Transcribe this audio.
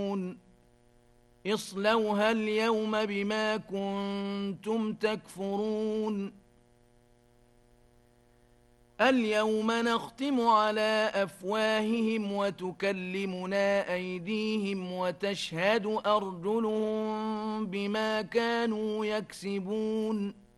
اصلوها اليوم بما كنتم تكفرون اليوم نختم على أفواههم وتكلمنا أيديهم وتشهد أرجلهم بما كانوا يكسبون